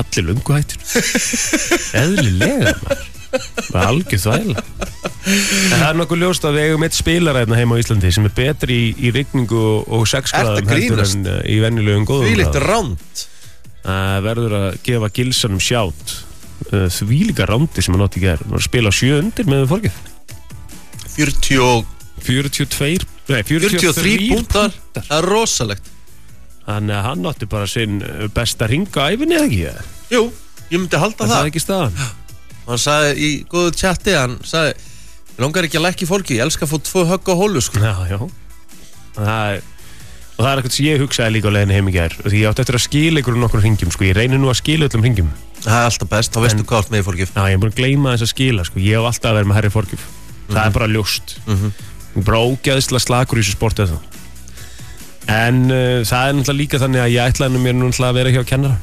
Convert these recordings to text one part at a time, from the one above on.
allir löngu hættir eðlilega maður það algjör þvæla en það nokkuð ljóst að við eigum eitt spilaræðna heima á Íslandi sem betri í rigningu og 6 gráðum heldur en í venjulegum góðum Þvílíkt ránd verður að gefa Gilsanum sjátt þvílíka rándi sem hann átti í gær hann var að spila 7 undir með fórgið 43 púntar það er rosalegt þannig að hann átti bara sinn besta hring á ævinni eða ekki? Jú, ég myndi halda það það er ekki staðan hann sagði í góðu chatti hann sagði, langar ekki að lækki fólki ég elska að fá 2 högg á hólu sko. já og það er eitthvað sem ég hugsaði líka á leiðinni heim í gær og því ég átti eftir að skila ykkur nokkur hringjum sko. Ég reynir nú að skila öllum hringjum það er alltaf best, þá veistu hvað allt með fórgjöf já, ég er búin að gleyma þess að skila sko. Ég hef alltaf að vera með herri fórgjöf það er bara ljóst ég er bara ógeðslega slakur í þessu sportu en það er náttúrulega líka þannig að ég ætlaði mér nú að vera hjá kennara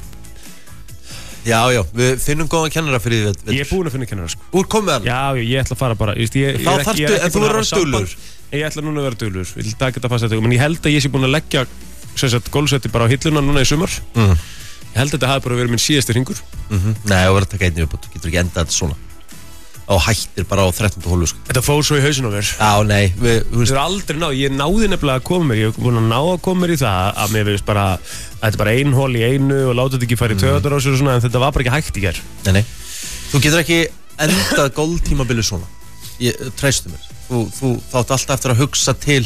já, við finnum góðan kennara fyrir því ég er búin að finna kennara sko. Úr komið hann? Já, ég ætla að fara bara en þú verður að duglur ég ætla núna að vera duglur ég ætla ekki að passa þetta, menn ég held að ég sé búin að leggja gólfsetti bara á hilluna núna í sumar ég held að þetta hafi bara verið minn síðasti hringur Nei, þú verður að taka einnig upp þú getur ekki endað þetta svona og hættir bara á 13. hólu sko. Þetta fór svo í hausinn á mér Já, nei Þú er aldrei náð, ég náði nefnilega að koma mér ég hef búin að ná að koma mér í það að mér veist bara að þetta er bara ein hól í einu og láta þetta ekki fara í töðar á sér og svona en þetta var bara ekki hægt í gær Nei, þú getur ekki endað golftímabili svona treystu mér þú þátt alltaf eftir að hugsa til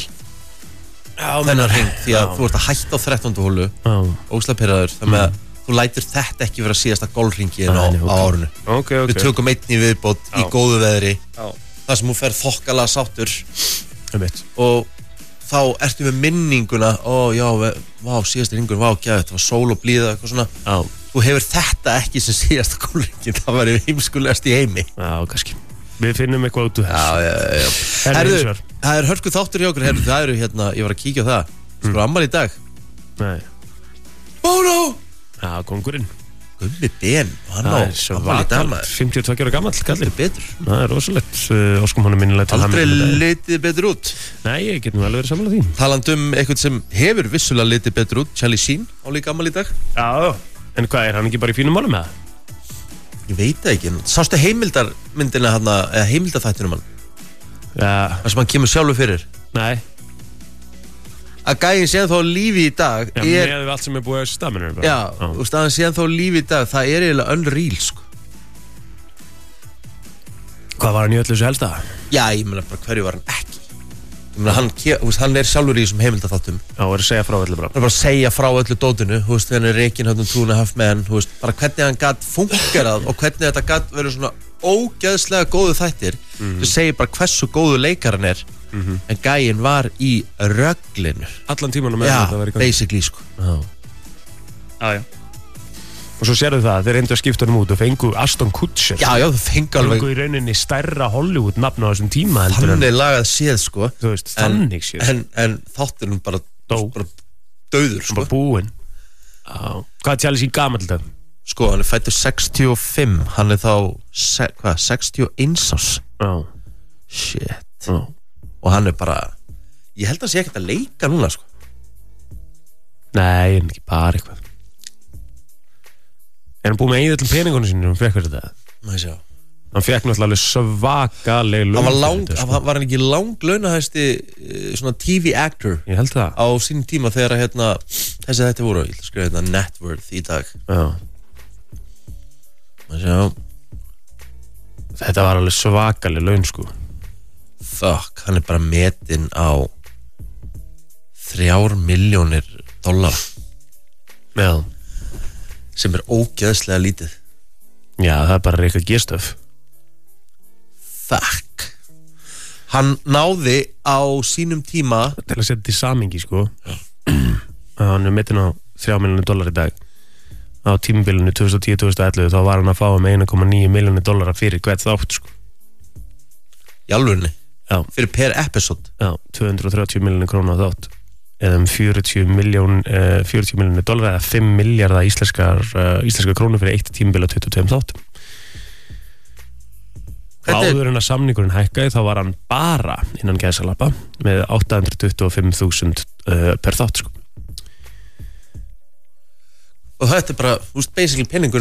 þennar hring því að þú ert að hætta á 13. hólu ógeðslega pirraður þannig að þú lætur þetta ekki vera síðasta golfringin á árinu Við tökum einn í viðbót í góðu veðri þar sem þú fer þokkalega sáttur og þá ertu með minninguna síðasta ringur, gæði þetta var sól og blíða eitthvað svona þú hefur þetta ekki sem síðasta golfringin það var heimskulegast í heimi Já, kannski Við finnum eitthvað út úr þess Herðu, það er hörku þáttur hjá okkur það eru hérna, ég var að kíkja á það Sko ammali í dag Nei Bono Já, kongurinn Gummi Ben, hann á ammali í dag maður 52 ára gamall, kallir betur Það er rosalegt, óskum hann minnilega til Aldrei litið betur út Nei, ég get nú alveg verið sammála því Talandi eitthvað sem hefur vissulega litið betur út Charlie Sheen á líka ammali í dag Já, en hvað, er hann ekki bara í fínum málum með það? Ég veit það ekki, sástu heimildarmyndina hann eða heimildarþættinum hann Já Það sem hann kemur sjálfur fyrir Nei Að gæinn séð þá lífi í dag Já, með við allt sem er búið að staminur Já, og staðan séð þá lífi í dag það er eiginlega unreal sko Hvað var hann í öllu þessu helsta? Já, ég meina bara hverju var hann ekki Ég meina hann er sjálfur í þessum heimildarþáttum Já, og er að segja frá öllu bara Hann er bara að segja frá öllu dótinu Þú veist, þegar hann er rekin hann 2.5 menn Þú veist, bara hvernig hann gat fungerað og hvernig þetta gat verið svona ógeðslega góðu þættir sem segir bara hversu góðu leikar hann er en gæinn var í röglinu Allan tímanum með þetta var í gangi basically sko Já Og svo sérðu það, þeir reyndu að skipta hann út og fengu Aston Kutcher Já, þau fengu alveg Fengu í rauninni stærra Hollywood nafn á þessum tíma Þannig lagað séð sko Þú veist, þannig séð En þátturinn bara döður sko Bara búinn Hvað er Charlie Sheen gamall þetta? Sko, hann er fættur 65 Hann er þá, 61 árs Shit Og hann er bara Ég held að hann sé ekkert að leika núna sko Nei, en ekki bara eitthvað Er hann búið með eða öllum peningunum sínum hann fekk fyrir þetta? Má ég sjá Hann fekk náttúrulega svakaleg laun Var hann ekki langlaunahæsti svona TV actor Ég held það Á sínum tíma þegar hérna Þessi þetta voru, ég ætla að skrifa hérna net worth í dag Já Má ég sjá Þetta var alveg svakaleg laun sko Fuck, hann er bara metinn á $3 milljónir Já sem er ógeðslega lítið Já, það er bara Rikka G-stöf Fuck Hann náði á sínum tíma Til að setja í samingi sko Hann er metinn á $3 milljónir í dag Á tímabilinu 2010-2011 þá var hann að fá um $1,9 milljónir fyrir hvert þátt sko Í alvörunni? Já Fyrir per episode? Já, 230 milljónir króna þátt eða 40 milljónir dollara eða 5 milljarða íslenskar krónur fyrir eitt tímabil á 22 þáttum Áður en að samningurinn hækkaði þá var hann bara innan gæsalappa með 825.000 per þátt sko Og þetta er bara, basically penningur